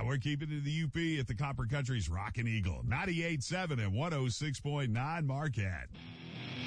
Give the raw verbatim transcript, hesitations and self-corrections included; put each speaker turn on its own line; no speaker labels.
we're keeping it to the U P at the Copper Country's Rockin' Eagle. ninety-eight point seven and one oh six point nine Marquette.